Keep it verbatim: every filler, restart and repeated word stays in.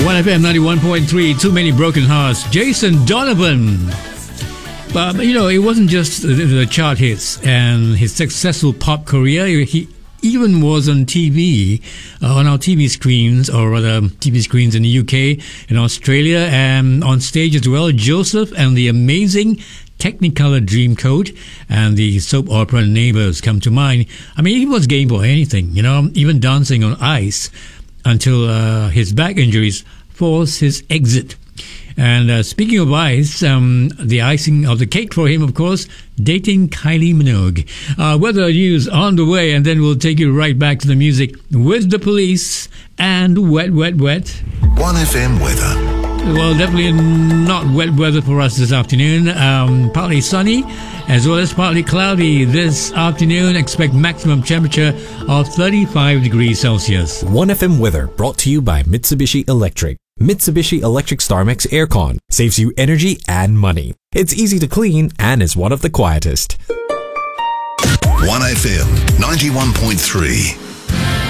one F M ninety-one point three, Too Many Broken Hearts, Jason Donovan. But, you know, it wasn't just the, the chart hits and his successful pop career. He even was on T V, uh, on our T V screens, or rather T V screens in the U K, in Australia, and on stage as well. Joseph and the Amazing Technicolor Dreamcoat and the soap opera Neighbours come to mind. I mean, he was game for anything, you know, even dancing on ice, until uh, his back injuries forced his exit. And uh, speaking of ice, um, the icing of the cake for him, of course, dating Kylie Minogue. Uh, weather news on the way, and then we'll take you right back to the music with The Police and Wet, Wet, Wet. one F M weather. Well, definitely not wet weather for us this afternoon. Um, partly sunny, as well as partly cloudy this afternoon. Expect maximum temperature of thirty-five degrees Celsius. one F M weather brought to you by Mitsubishi Electric. Mitsubishi Electric StarMax Aircon saves you energy and money. It's easy to clean and is one of the quietest. one F M ninety-one point three.